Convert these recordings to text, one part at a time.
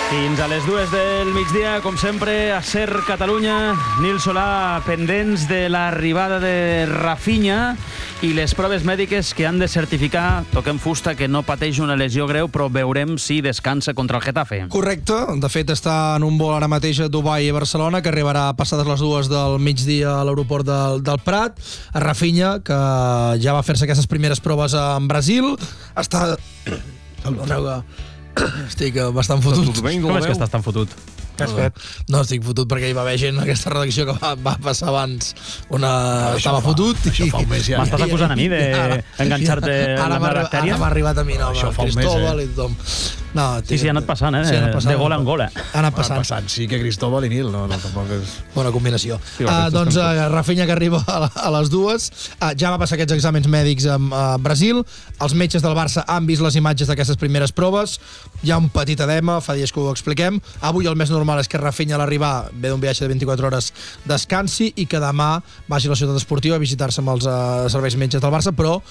Fins a les 2 del migdia, com sempre, a Ser Catalunya. Nil Solà, pendents de l'arribada de Rafinha i les proves mèdiques que han de certificar, toquem fusta, que no pateix una lesió greu, però veurem si descansa contra el Getafe. Correcte. De fet, està en un vol ara mateix a Dubai i Barcelona, que arribarà passades les 2 del migdia a l'aeroport del Prat. A Rafinha, que ja va fer-se aquestes primeres proves en Brasil. Està... Estic bastant fotut. Com és que estàs tan fotut? Què has fet? No estic fotut perquè hi va haver gent en aquesta redacció que va passar abans estava fotut. Això fa un mes ja. M'estàs acusant a mi d'enganxar-te amb la bactèria? Ara m'ha arribat a mi, no, això fa un mes, Cristóbal i tothom. No, sí, ha anat passant, sí, de gol en gol. Ha anat passant. Sí, que Cristóbal i Nil, no, tampoc és... Bona combinació. Doncs Rafinha, que arriba a les 2, ja va passar aquests exàmens mèdics a Brasil. Els metges del Barça han vist les imatges d'aquestes primeres proves. Hi ha un petit edema, fa dies que ho expliquem. Avui el més normal és que Rafinha a l'arribar ve d'un viatge de 24 hores descansi i que demà vagi a la ciutat esportiva a visitar-se amb els serveis metges del Barça, però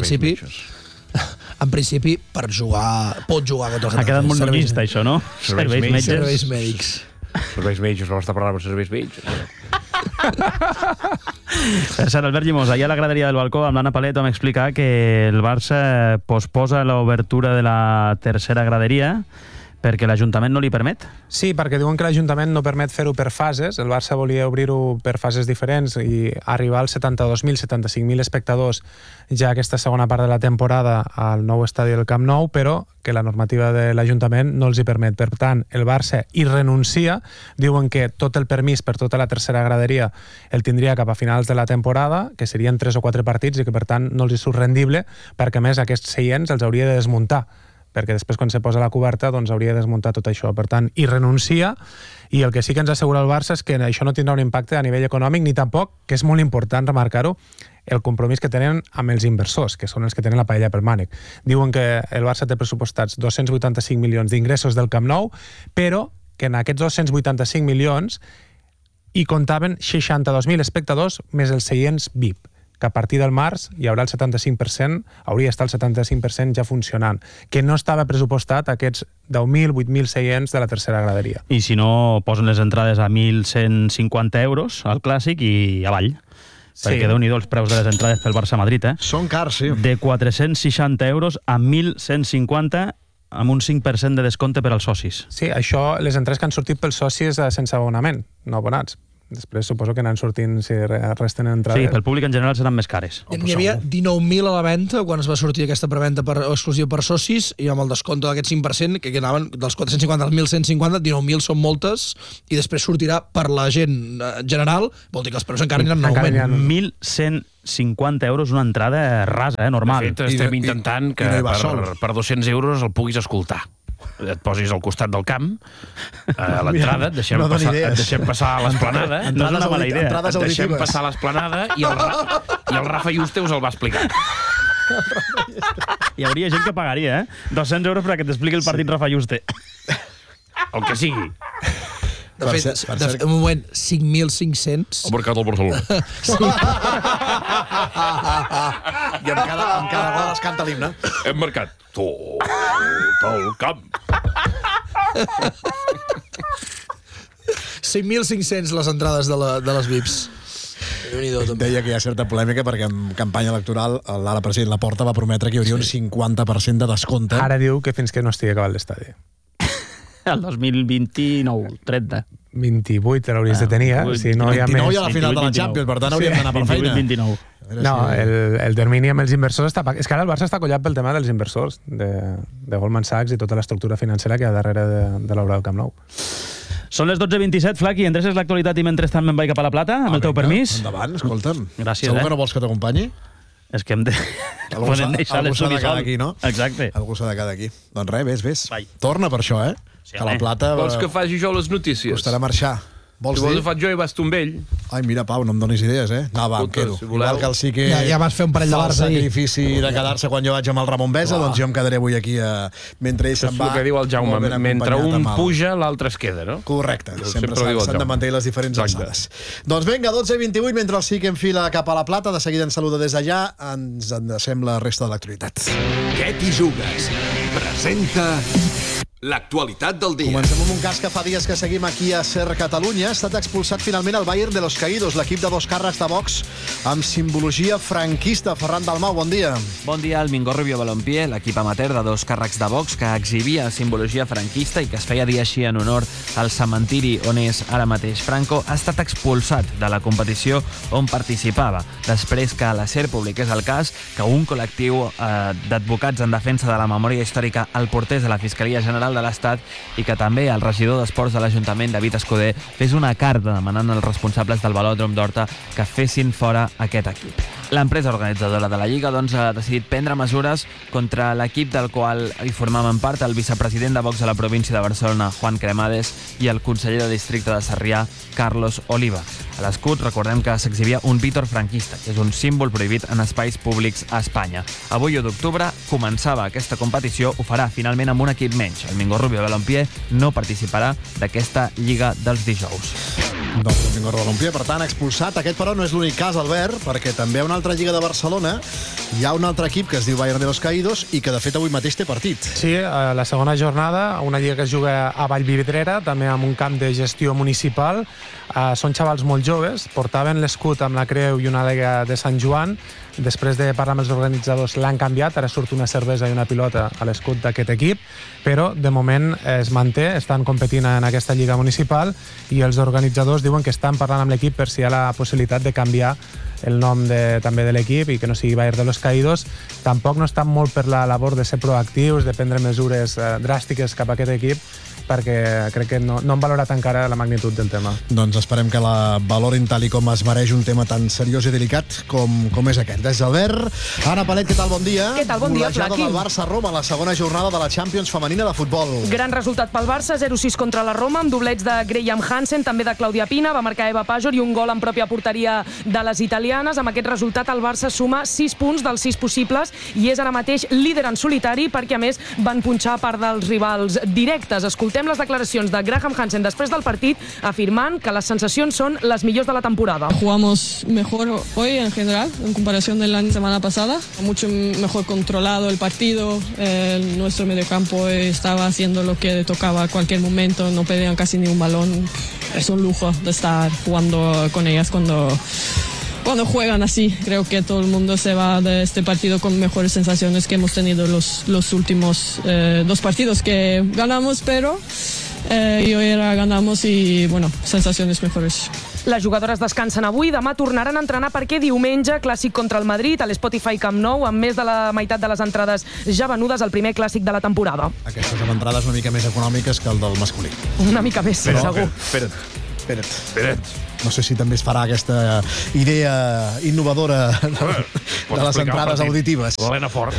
en principi per jugar pot jugar contra el Getafe. Ha quedat molt nullista, això, no? Serveis metges. Serveis mèdics. Serveis metges, vam estar parlant amb serveis metges. Per cert, Albert Llimós, ahir a la graderia del balcó amb l'Anna Palet vam explicar que el Barça posposa l'obertura de la tercera graderia perquè l'Ajuntament no li permet? Sí, perquè diuen que l'Ajuntament no permet fer-ho per fases. El Barça volia obrir-ho per fases diferents i arribar als 72.000, 75.000 espectadors ja aquesta segona part de la temporada al nou estadi del Camp Nou, però que la normativa de l'Ajuntament no els hi permet. Per tant, el Barça hi renuncia. Diuen que tot el permís per tota la tercera graderia el tindria cap a finals de la temporada, que serien 3 o 4 partits i que, per tant, no els hi surt rendible, perquè, a més, aquests seients els hauria de desmuntar, perquè després quan se posa la coberta doncs hauria de desmuntar tot això. Per tant, hi renuncia, i el que sí que ens assegura el Barça és que això no tindrà un impacte a nivell econòmic, ni tampoc, que és molt important remarcar-ho, el compromís que tenen amb els inversors, que són els que tenen la paella pel mànec. Diuen que el Barça té pressupostats 285 milions d'ingressos del Camp Nou, però que en aquests 285 milions hi comptaven 62.000 espectadors més els seients VIP, que a partir del març hi haurà el 75%, hauria d'estar el 75% ja funcionant, que no estava pressupostat aquests 10.000, 8.000 seients de la tercera graderia. I si no, posen les entrades a 1.150 euros al Clàssic i avall. Sí. Perquè déu-n'hi-do els preus de les entrades pel Barça-Madrid, Són cars, sí. De 460 euros a 1.150 amb un 5% de descompte per als socis. Sí, això, les entrades que han sortit pels socis sense abonament, no abonats. Després suposo que anan sortint si resten entrades. Sí, pel públic en general seran més cares. N'hi havia 19.000 a la venda quan es va sortir aquesta preventa exclusiva per socis, i amb el descompte d'aquest 5%, que anaven dels 450 als 1.150, 19.000 són moltes, i després sortirà per la gent general, vol dir que els preus encara aniran en augment. 1.150 euros una entrada rasa, normal. De fet, estem intentant que per 200 euros el puguis escoltar. Et posis al costat del camp, a l'entrada, et deixem passar a l'esplanada. No és una mala idea. Et deixem passar a l'esplanada i el Rafa Juste us el va explicar. Hi hauria gent que pagaria, 200 euros perquè t'expliqui el partit Rafa Juste. El que sigui. De fet, un moment, 5.500... El mercat del Barcelona. Sí. I amb cada gol es canta l'himne. Hem marcat tot el camp. 5.500 les entrades de les VIPs. Deia que hi ha certa polèmica perquè en campanya electoral l'ara president Laporta va prometre que hi hauria un 50% de descompte. Ara diu que fins que no estigui acabat l'estadi. El 2029, 30. 28 l'hauries de tenir, si no hi ha més. 29 hi ha la final de la Champions, per tant hauríem d'anar per feina. 29. No, el termini amb els inversors està... És que ara el Barça està collat pel tema dels inversors, de Goldman Sachs i tota l'estructura financera que hi ha darrere de l'obra del Camp Nou. Són les 12:27, Flaqui, endreces l'actualitat i mentrestant me'n vaig cap a la Plata, amb el teu permís. Endavant, escolta'm. Gràcies, Segur que no vols que t'acompanyi? És que hem de... Algú s'ha de quedar aquí, no? Exacte. Algú s'ha de quedar aquí. Doncs res, ves. Vai. Torna per això, Sí, que la Plata... Vols que faci jo les notícies? Costarà marxar. Si vols ho faig jo i vas tu amb ell. Ai, mira, Pau, no em donis idees, No, va, em quedo. Igual que el sí que... Ja vas fer un parell de bars ahir. El sacrifici de quedar-se quan jo vaig amb el Ramon Besa, doncs jo em quedaré avui aquí mentre ell se'n va. És el que diu el Jaume, mentre un puja, l'altre es queda, no? Correcte, sempre s'han de mantenir les diferents alçades. Doncs vinga, 12:28, mentre el sí que enfila cap a la Plata, de seguida ens saluda des d'allà, ens endecem la resta de l'actualitat. Què t'hi jugues? Presenta L'actualitat del dia. Comencem amb un cas que fa dies que seguim aquí a SER Catalunya. Ha estat expulsat finalment el Bayern de los Caídos, l'equip de 2 càrrecs de box amb simbologia franquista. Ferran Dalmau, bon dia. Bon dia. El Mingorrubio Balompié, l'equip amateur de 2 càrrecs de box que exhibia simbologia franquista i que es feia dir així en honor al cementiri on és ara mateix Franco, ha estat expulsat de la competició on participava, després que la SER publiqués el cas que un col·lectiu d'advocats en defensa de la memòria històrica el portés a la Fiscalia General de l'Estat i que també el regidor d'Esports de l'Ajuntament, David Escudé, fes una carta demanant als responsables del Velòdrom d'Horta que fessin fora aquest equip. L'empresa organitzadora de la Lliga ha decidit prendre mesures contra l'equip del qual hi formaven part el vicepresident de Vox a la província de Barcelona, Juan Cremades, i el conseller de districte de Sarrià, Carlos Oliva. A l'escut recordem que s'exhibia un vítor franquista, que és un símbol prohibit en espais públics a Espanya. Avui, 1 d'octubre, començava aquesta competició, ho farà finalment amb un equip menys. El Mingorrubio Balompié no participarà d'aquesta Lliga dels dijous. Doncs el Mingorrubio Balompié, per tant, expulsat. Aquest, però, no és l'únic cas, Albert, perquè també hi ha una altra Lliga de Barcelona, hi ha un altre equip que es diu Bayern de los Caídos i que, de fet, avui mateix té partit. Sí, a la segona jornada, una lliga que es juga a Vallvidrera, també amb un camp de gestió municipal. Són xavals molt joves, portaven l'escut amb la creu i una àliga de Sant Joan. Després de parlar amb els organitzadors l'han canviat, ara surt una cervesa i una pilota a l'escut d'aquest equip, però de moment es manté, estan competint en aquesta lliga municipal i els organitzadors diuen que estan parlant amb l'equip per si hi ha la possibilitat de canviar el nom també de l'equip i que no sigui Bayern de los Caídos. Tampoc no estan molt per la labor de ser proactius, de prendre mesures dràstiques cap a aquest equip, perquè crec que no han valorat encara la magnitud del tema. Doncs esperem que la valorin tal i com es mereix un tema tan seriós i delicat com és aquest. Des d'Albert, Anna Palet, què tal? Bon dia. Què tal? Bon dia, Flaqui. Del Barça a Roma, la segona jornada de la Champions femenina de futbol. Gran resultat pel Barça, 0-6 contra la Roma, amb doblets de Graham Hansen, també de Claudia Pina, va marcar Eva Pajor i un gol en pròpia porteria de les italianes. Amb aquest resultat el Barça suma 6 punts dels 6 possibles i és ara mateix líder en solitari perquè, a més, van punxar part dels rivals directes. Escoltem les declaracions de Graham Hansen després del partit, afirmant que les sensacions són les millors de la temporada. Jugamos mejor hoy en general, en comparación de la semana pasada. Mucho mejor controlado el partido. Nuestro mediocampo estaba haciendo lo que tocaba a cualquier momento, no perdían casi ni un balón. Es un lujo de estar jugando con ellas cuando juegan así. Creo que todo el mundo se va de este partido con mejores sensaciones que hemos tenido los últimos 2 partidos que ganamos, pero y hoy ganamos y, bueno, sensaciones mejores. Les jugadores descansen avui, demà tornaran a entrenar perquè diumenge, clàssic contra el Madrid, a l'Spotify Camp Nou, amb més de la meitat de les entrades ja venudes, el primer clàssic de la temporada. Aquestes entrades una mica més econòmiques que el del masculí. Una mica més, segur. Espera't. No sé si també es farà aquesta idea innovadora de les entrades auditives. L'Helena Fort.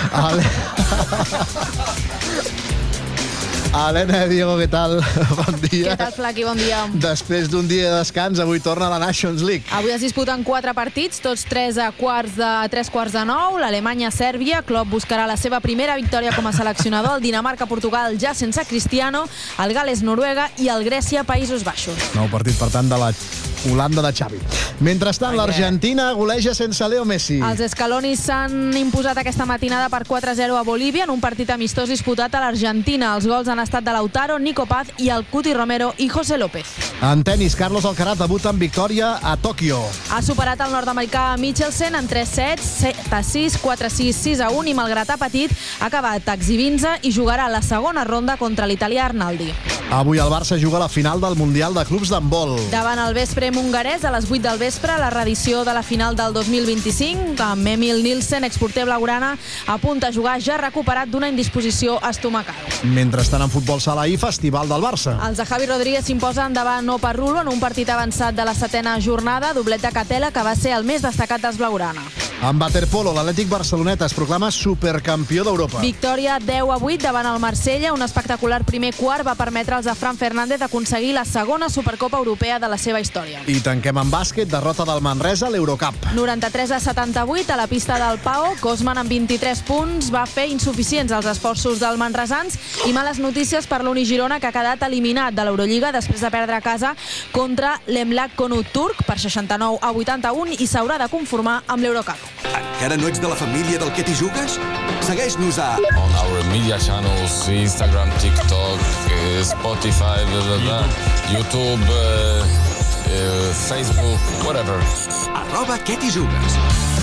Helena, Diego, què tal? Bon dia. Què tal, Flaqui? Bon dia. Després d'un dia de descans, avui torna a la Nations League. Avui es disputen 4 partits, tots 3 quarts de 9. L'Alemanya-Sèrbia, Klopp buscarà la seva primera victòria com a seleccionador. El Dinamarca-Portugal ja sense Cristiano. El Gales-Noruega i el Grècia-Països Baixos. Nou partit, per tant, de la Holanda de Xavi. Mentrestant, l'Argentina goleja sense Leo Messi. Els Scalonis s'han imposat aquesta matinada per 4-0 a Bolívia en un partit amistós disputat a l'Argentina. Els gols han estat de Lautaro, Nico Paz i el Cuti Romero i José López. En tenis, Carlos Alcaraz debuta en victòria a Tòquio. Ha superat el nord-americà Michelsen en 3 sets, 7-6, 4-6, 6-1 i malgrat ha patit, ha acabat exhibint-se i jugarà la segona ronda contra l'italià Arnaldi. Avui el Barça juga a la final del Mundial de Clubs d'Handbol. Davant el vespre hongarès a les 8 del vespre, la reedició de la final del 2025, amb Emil Nielsen, exporter blaugrana, a punt a jugar ja recuperat d'una indisposició estomacal. Mentrestant, en futbol sala i festival del Barça. Els de Javi Rodríguez s'imposen davant Opa Rulo en un partit avançat de la 7ª jornada, doblet de Catela, que va ser el més destacat dels blaugrana. En waterpolo, l'Atlètic Barcelonet es proclama supercampió d'Europa. Victòria 10-8 davant el Marsella. Un espectacular primer quart va permetre als de Fran Fernández aconseguir la segona Supercopa Europea de la seva història. I tanquem amb bàsquet, derrota del Manresa a l'Eurocup. 93-78 a la pista del Pau. Cosman amb 23 punts va fer insuficients els esforços del manresans i males notícies per l'Uni Girona, que ha quedat eliminat de l'Eurolliga després de perdre a casa contra l'Emlak Konut turc per 69-81 i s'haurà de conformar amb l'Eurocup. Encara no ets de la família del Que t'hi jugues? Segueix-nos a... On our media channels, Instagram, TikTok, Spotify, YouTube, Facebook, whatever. @Que t'hi jugues.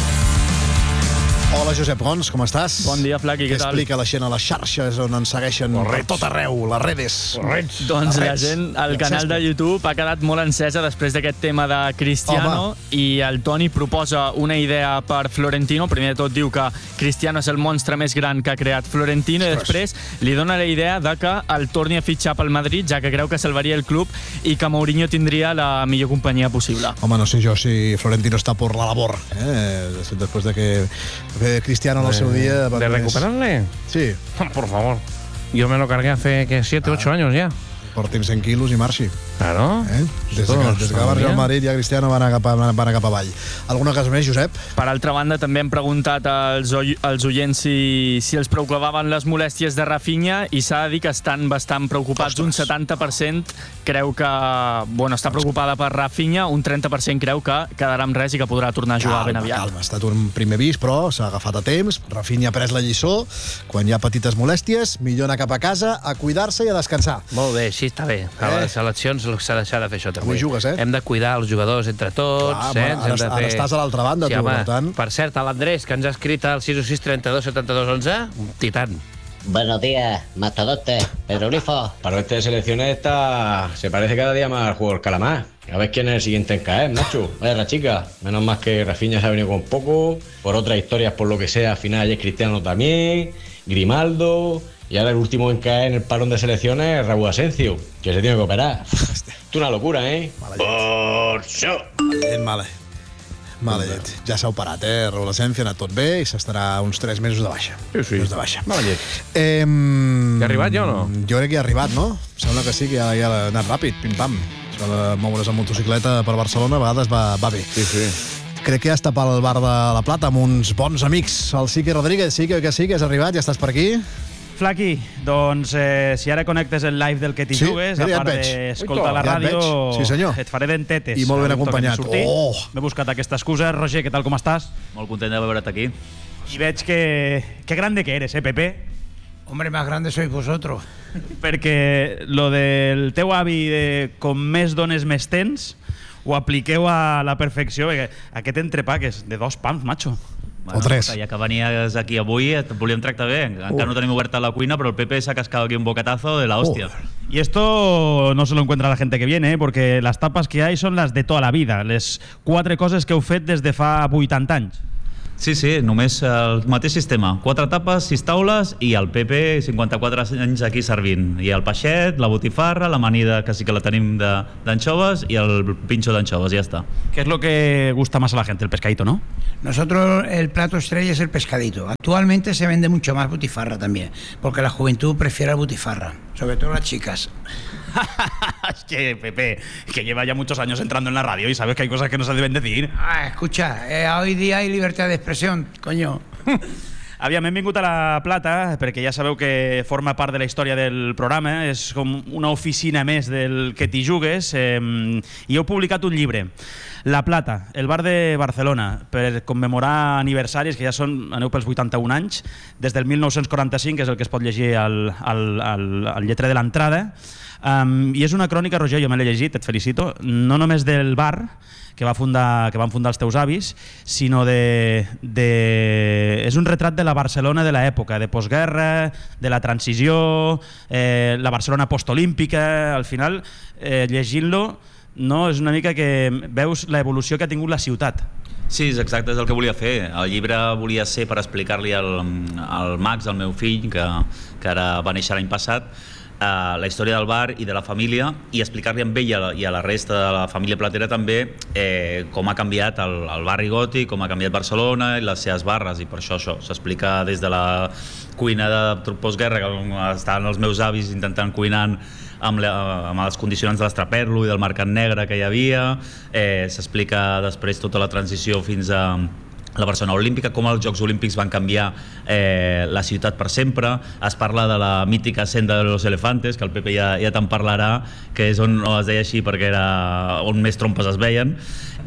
Hola, Josep Gons, com estàs? Bon dia, Flaqui, què tal? Explica a la gent a les xarxes on ens segueixen per tot arreu, les redes. Doncs la gent, el canal de YouTube ha quedat molt encesa després d'aquest tema de Cristiano i el Toni proposa una idea per Florentino. Primer de tot diu que Cristiano és el monstre més gran que ha creat Florentino i després li dona la idea de que el torni a fitxar pel Madrid, ja que creu que salvaria el club i que Mourinho tindria la millor companyia possible. Home, no sé jo si Florentino està por la labor, després de que Cristiano en el seu dia... ¿De recuperarle? Sí. Por favor. Yo me lo cargué hace 7, 8 años ya. Porti'm 100 quilos i marxi. Claro. Des que va arribar al Madrid ja Cristiano va anar cap avall. Alguna cosa més, Josep? Per altra banda, també hem preguntat als oients si els preocupaven les molèsties de Rafinha i s'ha de dir que estan bastant preocupats. Un 70% creu que... Bueno, està preocupada per Rafinha, un 30% creu que quedarà amb res i que podrà tornar a jugar ben aviat. Calma, ha estat un primer avís, però s'ha agafat a temps. Rafinha ha pres la lliçó. Quan hi ha petites molèsties, millor anar cap a casa, a cuidar-se i a descansar. Molt bé, sí, està bé. A les seleccions s'ha de deixar de fer això també. Avui jugues, Hem de cuidar els jugadors entre tots. Ara estàs a l'altra banda, sí, tu, home, per tant. Per cert, a l'Andrés, que ens ha escrit al 616 32 72 11, un titan. Buenos días, mastodonte, Pedro Grifo. Para este de selecciones se parece cada día más al juego del calamar. A ver quién es el siguiente en caer, Nacho. Vaya la chica. Menos más que Rafinha se ha venido con poco. Por otras historias, por lo que sea, al final ya es Cristiano también. Grimaldo. Y ahora el último en caer en el parón de selecciones es Raúl Asencio, que se tiene que operar. Es una locura, Por això. Mala llet. Ja s'ha operat, Raúl Asencio, ha anat tot bé i s'estarà uns 3 mesos de baixa. Sí. De baixa. Mala llet. Ja ha arribat ja o no? Jo crec que ja ha arribat, no? Sembla que sí, que ja ha anat ràpid, pim-pam. Això de moure's amb motocicleta per Barcelona a vegades va bé. Sí. Crec que ja està pel bar de la Plata amb uns bons amics. El Sique Rodríguez, sí que has arribat, ja estàs per aquí. Flaqui, doncs si ara connectes el live del Que t'hi jugues, a part d'escoltar la ràdio, et faré dentetes. I molt ben acompanyat. M'he buscat aquesta excusa. Roger, què tal, com estàs? Molt content de veure't aquí. I veig que... Qué grande que eres, Pepe? Hombre, más grande sois vosotros. Perquè lo del teu avi de com més dones més tens ho apliqueu a la perfecció, perquè aquest entrepà que és de 2 pams, macho. Bueno, o 3. Ja que venies aquí avui et volíem tractar bé. Encara no tenim oberta la cuina, pero el Pepe se ha cascado aquí un bocatazo de la hostia. Y esto no se lo encuentra la gente que viene, porque las tapas que hay son las de toda la vida. Les 4 coses que heu fet des de fa 80 anys. Sí, només el mateix sistema. 4 tapes, 6 taules i el Pepe 54 anys aquí servint. I el peixet, la botifarra, l'amanida, que sí que la tenim d'anchoves, i el pincho d'anchoves, ja està. ¿Qué es lo que gusta más a la gente? El pescadito, ¿no? Nosotros el plato estrella es el pescadito. Actualmente se vende mucho más butifarra también, porque la juventud prefiere la butifarra, sobre todo las chicas. Es que, Pepe, que lleva ya muchos años entrando en la radio y sabes que hay cosas que no se deben decir. Escucha, hoy día hay libertad de expresión, coño. Aviam, hem vingut a la Plata perquè ja sabeu que forma part de la història del programa, és com una oficina més del Que t'hi jugues, i heu publicat un llibre, La Plata, el bar de Barcelona, per commemorar aniversaris que ja aneu pels 81 anys, des del 1945, que és el que es pot llegir al lletrer de l'entrada. I és una crònica, Roger, jo me l'he llegit, et felicito, no només del bar que van fundar els teus avis, sinó és un retrat de la Barcelona de l'època, de postguerra, de la transició, la Barcelona postolímpica. Al final, llegint-lo, no, és una mica que veus l'evolució que ha tingut la ciutat. Sí, exacte, és el que volia fer. El llibre volia ser per explicar-li al Max, el meu fill, que ara va néixer l'any passat, la història del bar i de la família, i explicar-li amb ell i a la resta de la família platera també com ha canviat el barri gòtic, com ha canviat Barcelona i les seves barres, i per això s'explica des de la cuina de postguerra, que estaven els meus avis intentant cuinant amb les condicionants de l'Estraperlo i del Mercat Negre que hi havia, s'explica després tota la transició fins a la Barcelona Olímpica, com els Jocs Olímpics van canviar la ciutat per sempre. Es parla de la mítica senda de los elefantes, que el Pepe ja te'n parlarà, que és on es deia així perquè era on més trompes es veien.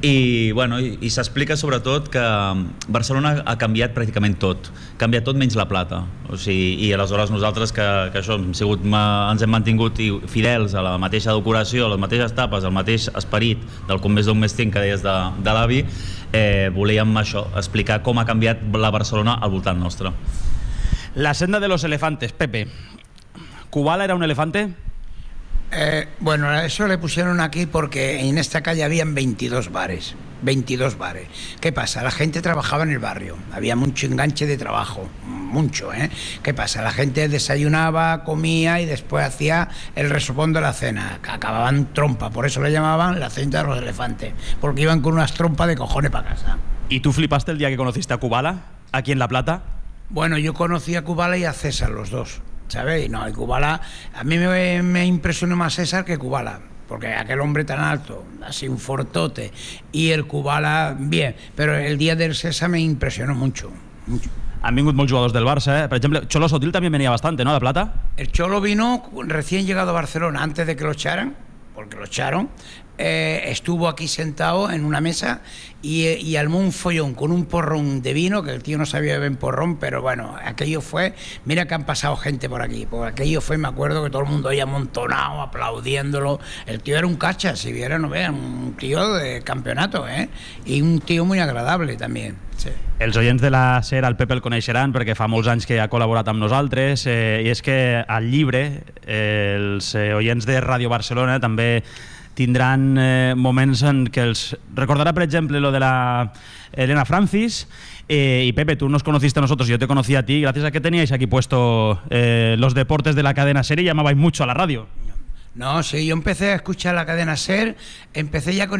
I, bueno, i s'explica sobretot que Barcelona ha canviat pràcticament tot. Canvia tot menys la plata. O sigui, i aleshores nosaltres que això ens hem mantingut fidels a la mateixa decoració, a les mateixes tapes, al mateix esperit del Com més d'un mes tinc, que deies de l'avi, volíem això, explicar com ha canviat la Barcelona al voltant nostre. La senda de los elefantes, Pepe. ¿Kubala era un elefante? Bueno, eso le pusieron aquí porque en esta calle habían 22 bares. 22 bares. ¿Qué pasa? La gente trabajaba en el barrio. Había mucho enganche de trabajo. Mucho, ¿eh? ¿Qué pasa? La gente desayunaba, comía y después hacía el resopón de la cena. Acababan trompa. Por eso le llamaban la senda de los elefantes. Porque iban con unas trompas de cojones para casa. ¿Y tú flipaste el día que conociste a Kubala, aquí en La Plata? Bueno, yo conocí a Kubala y a César, los dos. ¿Sabes? Y no, y Kubala, a mí me impresionó más César que Kubala, porque aquel hombre tan alto, así un fortote, y el Kubala, bien, pero el día del César me impresionó mucho. Han vingut molts jugadors del Barça, por ejemplo, Cholo Sotil también venía bastante, ¿no? A La Plata. El Cholo vino recién llegado a Barcelona, antes de que lo echaran, porque lo echaron. Estuvo aquí sentado en una mesa y armó un follón con un porrón de vino, que el tío no sabía beber porrón, pero bueno, aquello fue, mira que han pasado gente por aquí, porque aquello fue, me acuerdo que todo el mundo ahí amontonado, aplaudiéndolo. El tío era un cacha, si vieran, no vean, un tío de campeonato, y un tío muy agradable también. Sí. Els oients de la SER, el Pepe el coneixeran perquè fa molts anys que ha col·laborat amb nosaltres, i és que al llibre els oients de Ràdio Barcelona també tindran moments en què els recordarà, per exemple, lo de la Elena Francis. Y Pepe, tú nos conociste a nosotros, yo te conocí a ti gracias a que teníais aquí puesto los deportes de la cadena SER y llamabais mucho a la radio. No, sí, yo empecé a escuchar la cadena SER, empecé ya con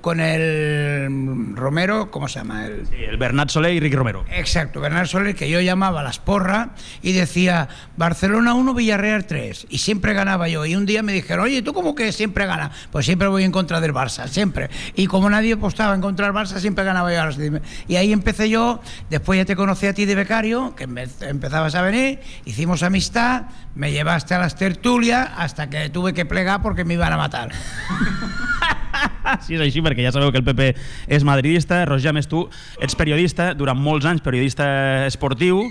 el Romero, ¿cómo se llama? Sí, el Bernat Soler y Ricky Romero. Exacto, Bernat Soler, que yo llamaba a las porras y decía Barcelona 1, Villarreal 3, y siempre ganaba yo. Y un día me dijeron, oye, ¿tú cómo que siempre ganas? Pues siempre voy en contra del Barça, siempre. Y como nadie apostaba en contra del Barça, siempre ganaba yo. Y ahí empecé yo, después ya te conocí a ti de becario, que empezabas a venir, hicimos amistad, me llevaste a las tertulias hasta que tuve que plegar porque me iban a matar. Sí, és així, perquè ja sabeu que el Pepe és madridista. Roger, més tu ets periodista, durant molts anys periodista esportiu.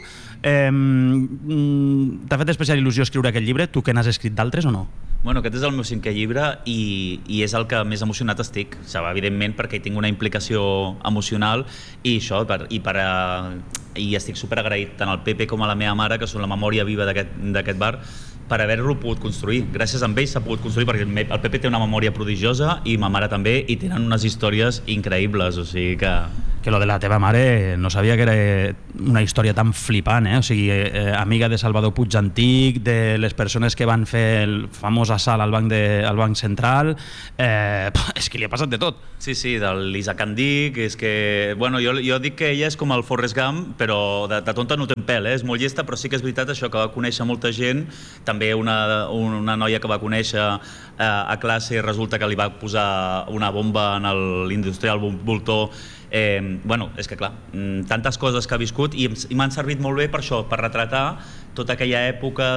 T'ha fet especial il·lusió escriure aquest llibre? Tu que n'has escrit d'altres o no? Bueno, aquest és el meu 5è llibre i és el que més emocionat estic, evidentment, perquè hi tinc una implicació emocional i això, i estic superagraït tant al Pepe com a la meva mare, que són la memòria viva d'aquest bar, per haver-lo pogut construir. Gràcies a ells s'ha pogut construir, perquè el Pepe té una memòria prodigiosa i ma mare també, i tenen unes històries increïbles, o sigui que... Que lo de la teva mare no sabia que era una història tan flipant, o sigui, amiga de Salvador Puig Antic, de les persones que van fer el famós assalt al Banc Central, és que li ha passat de tot. Sí, de l'Isaac Andic, és que... Bueno, jo dic que ella és com el Forrest Gump, però de tonta no té pèl, és molt llesta, però sí que és veritat això, que va conèixer molta gent, també una noia que va conèixer a classe, resulta que li va posar una bomba en l'industrial Voltor. Bueno, és que clar, tantes coses que ha viscut i m'han servit molt bé per això, per retratar tota aquella època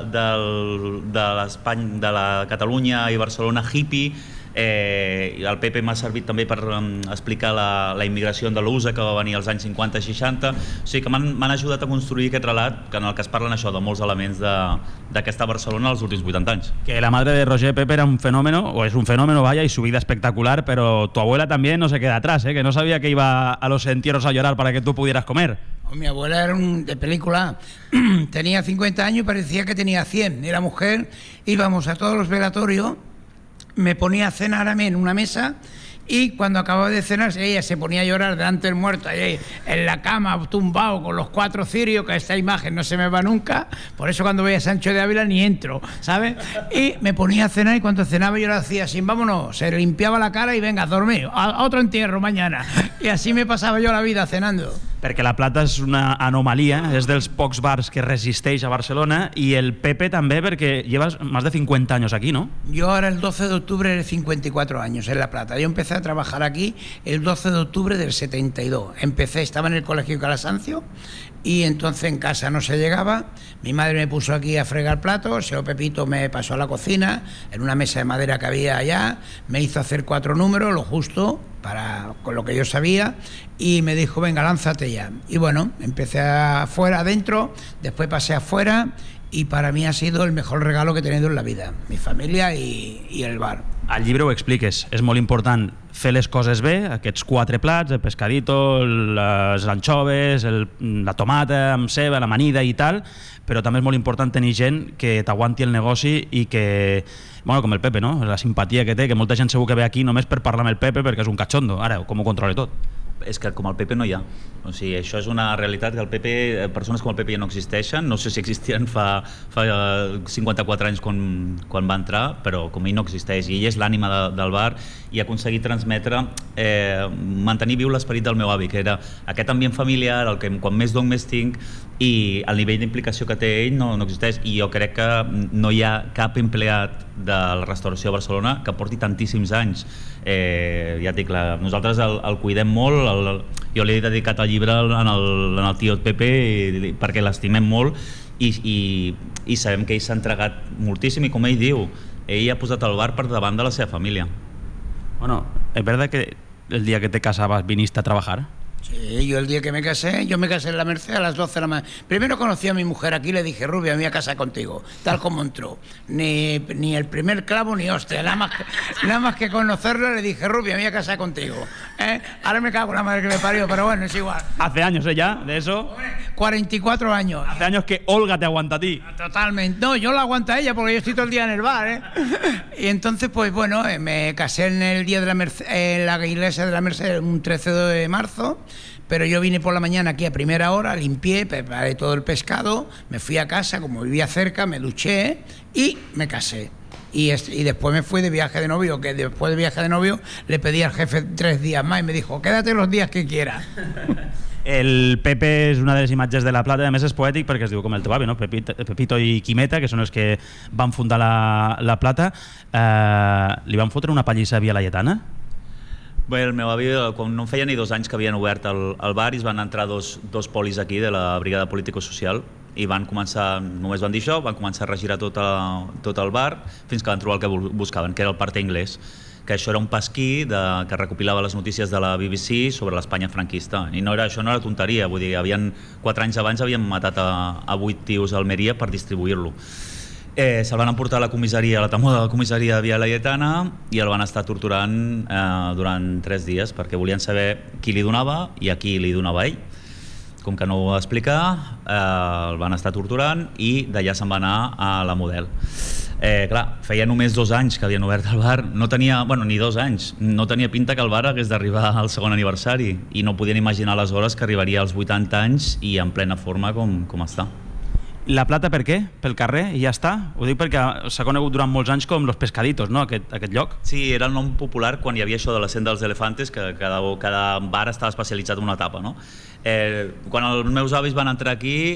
de la Catalunya i Barcelona hippie. El Pepe m'ha servit també per explicar la immigració andalusa que va venir als anys 50-60, o sigui que m'han ajudat a construir aquest relat en el que es parlen això de molts elements d'aquesta Barcelona als últims 80 anys. Que la madre de Roger Pepe era un fenómeno, o es un fenómeno, vaya, y su vida espectacular, pero tu abuela también no se queda atrás, que no sabía que iba a los entierros a llorar para que tú pudieras comer. Mi abuela era de película, tenía 50 años y parecía que tenía 100, era mujer, íbamos a todos los velatorios, me ponía a cenar a mí en una mesa y cuando acababa de cenar ella se ponía a llorar delante del muerto, ahí en la cama tumbado con los 4 cirios, que esta imagen no se me va nunca, por eso cuando voy a Sancho de Ávila ni entro, ¿sabes? Y me ponía a cenar y cuando cenaba yo le hacía así, vámonos, se limpiaba la cara y venga, a dormir, a otro entierro mañana, y así me pasaba yo la vida cenando. Perquè La Plata és una anomalia, és dels pocs bars que resisteix a Barcelona, y el Pepe també, perquè llevas más de 50 años aquí, ¿no? Yo ahora el 12 de octubre de 54 años en La Plata. Yo empecé a trabajar aquí el 12 de octubre del 72. Estaba en el colegio Calasancio y entonces en casa no se llegaba. Mi madre me puso aquí a fregar platos, el señor Pepito me pasó a la cocina, en una mesa de madera que había allá, me hizo hacer 4 números, lo justo, con lo que yo sabía, y me dijo, venga, lánzate ya. Y bueno, empecé adentro, después pasé afuera, y para mi ha sido el mejor regalo que he tenido en la vida, mi familia y el bar. Al llibre ho expliques, és molt important fer les coses bé, aquests 4 plats, el pescadito, les anchoves, la tomata amb ceba, l'amanida i tal, però també és molt important tenir gent que t'aguanti el negoci i que, bueno, com el Pepe, no? La simpatia que té, que molta gent segur que ve aquí només per parlar amb el Pepe perquè és un cachondo. Ara, com ho controla tot? És que com el Pepe no hi ha. O sigui, això és una realitat, que el Pepe, persones com el Pepe ja no existeixen, no sé si existien fa 54 anys quan va entrar, però com ell no existeix, i ell és l'ànima del bar, i ha aconseguit transmetre, mantenir viu l'esperit del meu avi, que era aquest ambient familiar, el que quan més dono més tinc, i el nivell d'implicació que té ell no existeix, i jo crec que no hi ha cap empleat de la restauració a Barcelona que porti tantíssims anys. Ja et dic, nosaltres el cuidem molt, jo li he dedicat el llibre en el tio Pepe perquè l'estimem molt i sabem que ell s'ha entregat moltíssim, i com ell diu, ell ha posat el bar per davant de la seva família. Bueno, ¿es verdad que el día que te casabas viniste a trabajar? Sí, yo el día que me casé en la Merced a las 12 de la mañana. Primero conocí a mi mujer aquí, le dije, Rubia, me voy a casar contigo, tal como entró. Ni el primer clavo ni hostia, nada más que conocerla le dije, Rubia, me voy a casar contigo. Ahora me cago en la madre que me parió, pero bueno, es igual. Hace años ya, de eso. 44 años. Hace años que Olga te aguanta a ti. Totalmente. No, yo la aguanto a ella porque yo estoy todo el día en el bar, Y entonces, pues bueno, me casé en el día de la Merced, en la iglesia de la Merced, un 13 de marzo. Pero yo vine por la mañana aquí a primera hora, limpié, preparé todo el pescado, me fui a casa, como vivía cerca, me duché y me casé. Y después me fui de viaje de novio, que después de viaje de novio le pedí al jefe 3 días más y me dijo, quédate los días que quieras. El Pepe és una de les imatges de la Plata, a més és poètic perquè es diu com el teu avi, no? Pepito i Quimeta, que són els que van fundar la Plata. Li van fotre una pallissa a Via Laietana? Bé, el meu avi, quan no feia ni 2 anys que havien obert el bar, i es van entrar dos polis aquí de la Brigada Político-Social, i van començar, només van dir això, van començar a regirar tot el bar fins que van trobar el que buscaven, que era el Parte Inglés, que això era un pasquí que recopilava les notícies de la BBC sobre l'Espanya franquista, i això no era tonteria, vull dir, 4 anys abans havien matat a 8 tios a Almeria per distribuir-lo. Se'l van emportar a la comissaria, a la temuda de la comissaria de Via Laietana, i el van estar torturant durant 3 dies perquè volien saber qui li donava i a qui li donava ell. Com que no ho va explicar, el van estar torturant i d'allà se'n va anar a la Model. Clar, feia només 2 anys que havien obert el bar, no tenia, bueno, ni 2 anys, no tenia pinta que el bar hagués d'arribar al segon aniversari, i no podien imaginar aleshores que arribaria als 80 anys i en plena forma com està. La Plata per què? Pel carrer i ja està? Ho dic perquè s'ha conegut durant molts anys com Los Pescaditos, no? Aquest lloc. Sí, era el nom popular quan hi havia això de la Senda dels Elefantes, que cada bar estava especialitzat en una etapa, no? Quan els meus avis van entrar aquí,